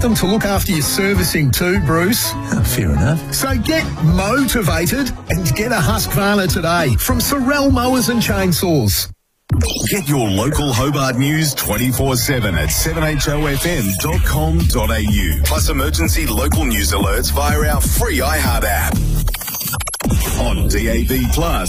Them to look after your servicing too, Bruce. Fair enough. So get motivated and get a Husqvarna today from Sorel Mowers and Chainsaws. Get your local Hobart news 24/7 at 7hofm.com.au. Plus emergency local news alerts via our free iHeart app. On DAB+,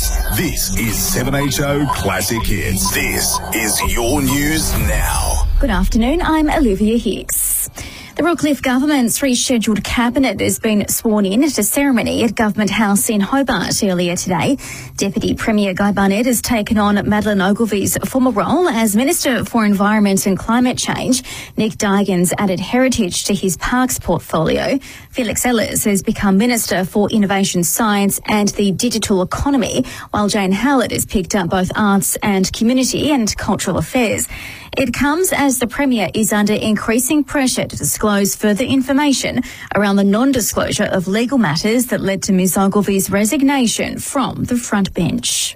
this is 7HO Classic Hits. This is your news now. Good afternoon, I'm Olivia Hicks. The Royal Cliff Government's rescheduled cabinet has been sworn in at a ceremony at Government House in Hobart earlier today. Deputy Premier Guy Barnett has taken on Madeleine Ogilvy's former role as Minister for Environment and Climate Change. Nick Duigan's added heritage to his parks portfolio. Felix Ellis has become Minister for Innovation, Science and the Digital Economy, while Jane Howlett has picked up both arts and community and cultural affairs. It comes as the Premier is under increasing pressure to disclose further information around the non-disclosure of legal matters that led to Ms Ogilvy's resignation from the front bench.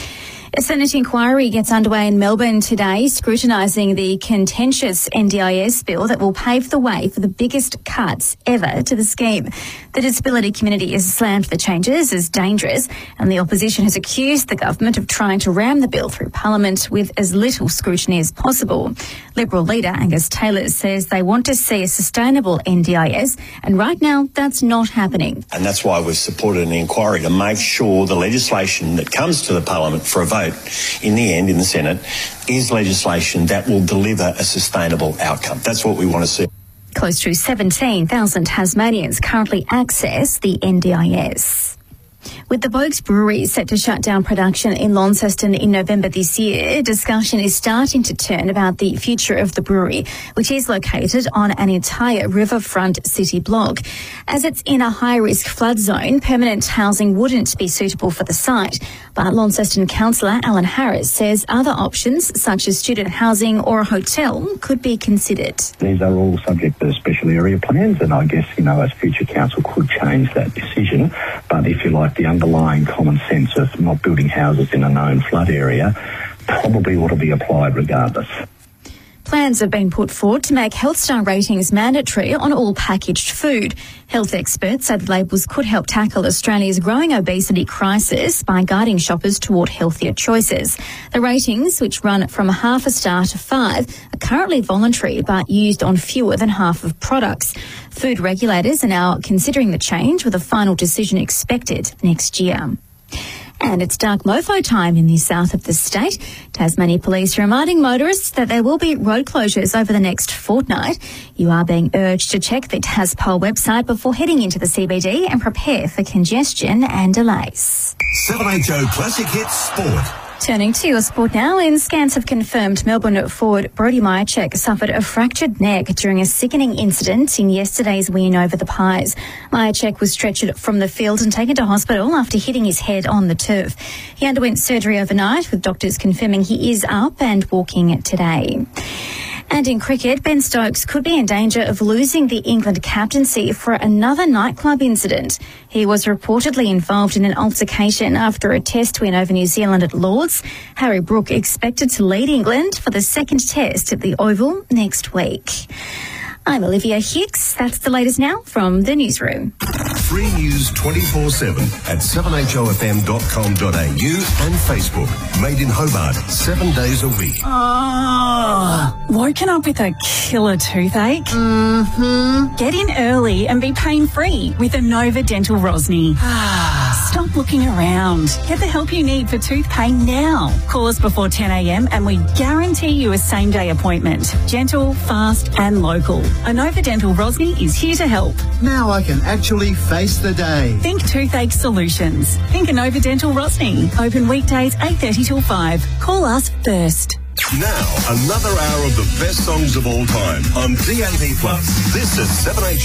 A Senate inquiry gets underway in Melbourne today, scrutinising the contentious NDIS bill that will pave the way for the biggest cuts ever to the scheme. The disability community has slammed the changes as dangerous, and the opposition has accused the government of trying to ram the bill through Parliament with as little scrutiny as possible. Liberal leader Angus Taylor says they want to see a sustainable NDIS, and right now that's not happening. And that's why we've supported an inquiry to make sure the legislation that comes to the Parliament for a vote in the end in the Senate is legislation that will deliver a sustainable outcome. That's what we want to see. Close to 17,000 Tasmanians currently access the NDIS. With the Boag's Brewery set to shut down production in Launceston in November this year, discussion is starting to turn about the future of the brewery, which is located on an entire riverfront city block. As it's in a high-risk flood zone, permanent housing wouldn't be suitable for the site. But Launceston Councillor Alan Harris says other options, such as student housing or a hotel, could be considered. These are all subject to special area plans, and I guess, as future council could change that decision. But if you like, the underlying common sense of not building houses in a known flood area probably ought to be applied regardless. Plans have been put forward to make Health Star ratings mandatory on all packaged food. Health experts say the labels could help tackle Australia's growing obesity crisis by guiding shoppers toward healthier choices. The ratings, which run from 0.5 star to 5, are currently voluntary but used on fewer than half of products. Food regulators are now considering the change, with a final decision expected next year. And it's dark mofo time in the south of the state. Tasmania Police reminding motorists that there will be road closures over the next fortnight. You are being urged to check the TasPol website before heading into the CBD and prepare for congestion and delays. 7HO Classic Hits Sport. Turning to your sport now, and scans have confirmed Melbourne forward Brody Myercheck suffered a fractured neck during a sickening incident in yesterday's win over the Pies. Myercheck was stretchered from the field and taken to hospital after hitting his head on the turf. He underwent surgery overnight, with doctors confirming he is up and walking today. And in cricket, Ben Stokes could be in danger of losing the England captaincy for another nightclub incident. He was reportedly involved in an altercation after a test win over New Zealand at Lord's. Harry Brook expected to lead England for the second test at the Oval next week. I'm Olivia Hicks. That's the latest now from the newsroom. Free news 24/7 at 7hofm.com.au and Facebook. Made in Hobart, 7 days a week. Woken up with a killer toothache? Get in early and be pain-free with Inova Dental Rosny. Stop looking around. Get the help you need for tooth pain now. Call us before 10 a.m. and we guarantee you a same-day appointment. Gentle, fast and local. Inova Dental Rosny is here to help. Now I can actually face the day. Think toothache solutions. Think Inova Dental Rosny. Open weekdays 8:30 till 5. Call us first. Now, another hour of the best songs of all time on DAB+. This is 7HO